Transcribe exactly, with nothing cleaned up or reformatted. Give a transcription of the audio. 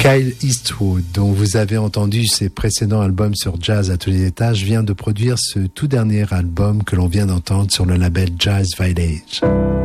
Kyle Eastwood, dont vous avez entendu ses précédents albums sur Jazz à tous les étages, vient de produire ce tout dernier album que l'on vient d'entendre sur le label Jazz Village.